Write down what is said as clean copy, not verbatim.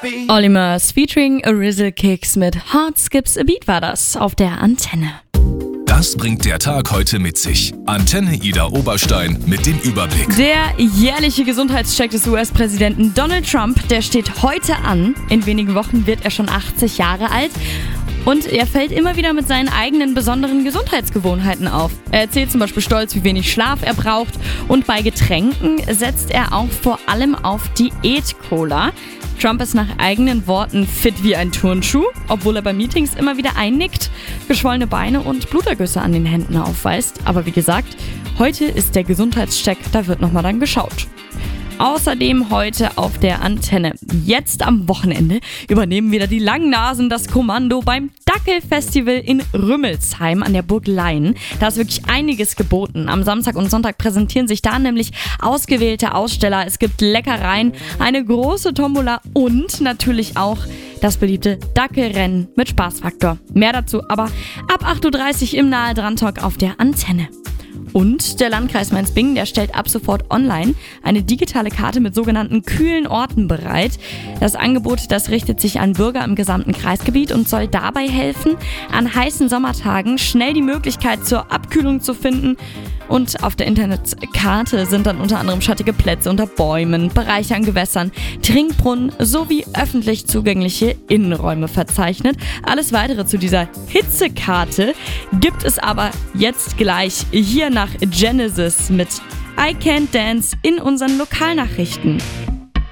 Olly Murs featuring Arizzle Kicks mit Heart Skips a Beat war das auf der Antenne. Das bringt der Tag heute mit sich. Antenne Ida Oberstein mit dem Überblick. Der jährliche Gesundheitscheck des US-Präsidenten Donald Trump, der steht heute an. In wenigen Wochen wird er schon 80 Jahre alt. Und er fällt immer wieder mit seinen eigenen besonderen Gesundheitsgewohnheiten auf. Er erzählt zum Beispiel stolz, wie wenig Schlaf er braucht. Und bei Getränken setzt er auch vor allem auf Diät-Cola. Trump ist nach eigenen Worten fit wie ein Turnschuh, obwohl er bei Meetings immer wieder einnickt, geschwollene Beine und Blutergüsse an den Händen aufweist. Aber wie gesagt, heute ist der Gesundheitscheck, da wird nochmal dann geschaut. Außerdem heute auf der Antenne. Jetzt am Wochenende übernehmen wieder die Langnasen das Kommando beim Dackelfestival in Rümmelsheim an der Burg Leyen. Da ist wirklich einiges geboten. Am Samstag und Sonntag präsentieren sich da nämlich ausgewählte Aussteller. Es gibt Leckereien, eine große Tombola und natürlich auch das beliebte Dackelrennen mit Spaßfaktor. Mehr dazu aber ab 8.30 Uhr im Nahe dran Talk auf der Antenne. Und der Landkreis Mainz-Bingen, der stellt ab sofort online eine digitale Karte mit sogenannten kühlen Orten bereit. Das Angebot, das richtet sich an Bürger im gesamten Kreisgebiet und soll dabei helfen, an heißen Sommertagen schnell die Möglichkeit zur Abkühlung zu finden. Und auf der Internetkarte sind dann unter anderem schattige Plätze unter Bäumen, Bereiche an Gewässern, Trinkbrunnen sowie öffentlich zugängliche Innenräume verzeichnet. Alles weitere zu dieser Hitzekarte gibt es aber jetzt gleich hier nach Genesis mit I Can't Dance in unseren Lokalnachrichten.